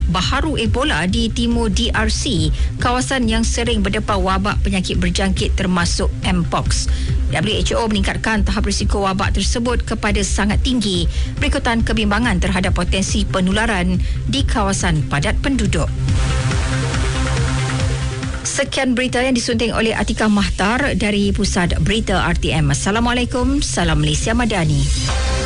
baharu Ebola di timur DRC, kawasan yang sering berdepan wabak penyakit berjangkit termasuk Mpox. WHO meningkatkan tahap risiko wabak tersebut kepada sangat tinggi berikutan kebimbangan terhadap potensi penularan di kawasan padat penduduk. Sekian berita yang disunting oleh Atikah Mahtar dari Pusat Berita RTM. Assalamualaikum, salam Malaysia Madani.